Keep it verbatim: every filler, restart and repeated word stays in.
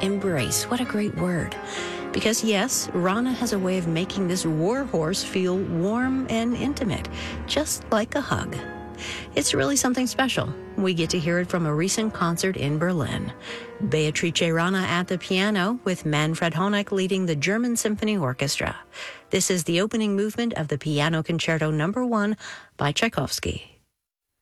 Embrace. What a great word. Because yes, Rana has a way of making this war horse feel warm and intimate, just like a hug. It's really something special. We get to hear it from a recent concert in Berlin. Beatrice Rana at the piano, with Manfred Honeck leading the German Symphony Orchestra. This is the opening movement of the Piano Concerto Number One by Tchaikovsky.